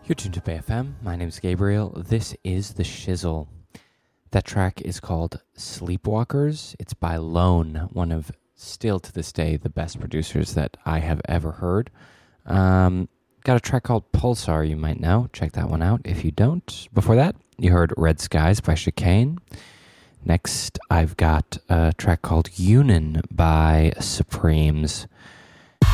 You're tuned to Bay FM. My name's Gabriel. This is The Shizzle. That track is called Sleepwalkers. It's by Lone, one of, still to this day, the best producers that I have ever heard. Got a track called Pulsar you might know. Check that one out if you don't. Before that, you heard Red Skies by Chicane. Next, I've got a track called Union by Supremes.